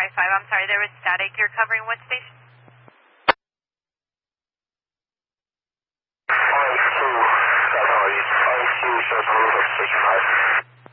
I'm sorry, there was static. You're covering what station? RS2, RS2 shows on station 5.